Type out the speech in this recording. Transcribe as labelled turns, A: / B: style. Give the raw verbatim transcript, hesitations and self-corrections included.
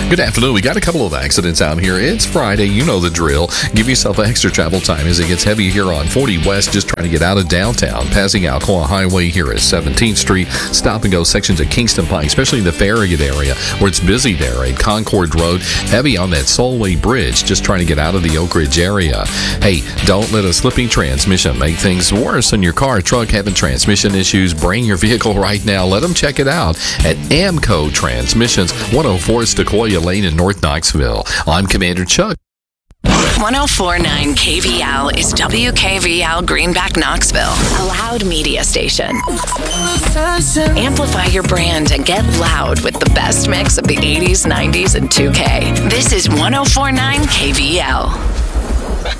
A: Good afternoon. We got a couple of accidents out here. It's Friday. You know the drill. Give yourself extra travel time as it gets heavy here on forty West, just trying to get out of downtown. Passing Alcoa Highway here at seventeenth Street. Stop and go sections of Kingston Pike, especially the Farragut area where it's busy there at Concord Road. Heavy on that Solway Bridge, just trying to get out of the Oak Ridge area. Hey, don't let a slipping transmission make things worse in your car or truck having transmission issues. Bring your vehicle right now. Let them check it out at Amco Transmissions, one oh four Sequoia Lane in North Knoxville. I'm Commander Chuck.
B: one oh four point nine K V L is W K V L Greenback, Knoxville, a loud media station. Amplify your brand and get loud with the best mix of the eighties, nineties, and two K. This is one oh four point nine K V L.